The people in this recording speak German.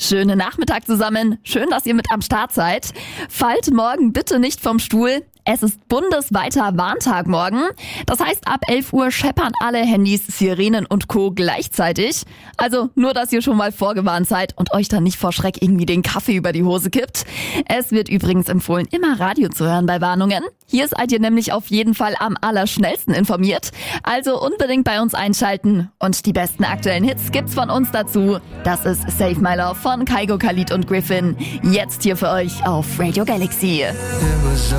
Schönen Nachmittag zusammen. Schön, dass ihr mit am Start seid. Fallt morgen bitte nicht vom Stuhl. Es ist bundesweiter Warntag morgen. Das heißt, ab 11 Uhr scheppern alle Handys, Sirenen und Co. gleichzeitig. Also nur, dass ihr schon mal vorgewarnt seid und euch dann nicht vor Schreck irgendwie den Kaffee über die Hose kippt. Es wird übrigens empfohlen, immer Radio zu hören bei Warnungen. Hier seid ihr nämlich auf jeden Fall am allerschnellsten informiert. Also unbedingt bei uns einschalten. Und die besten aktuellen Hits gibt's von uns dazu. Das ist Save My Love von Kygo, Khalid und Griffin. Jetzt hier für euch auf Radio Galaxy.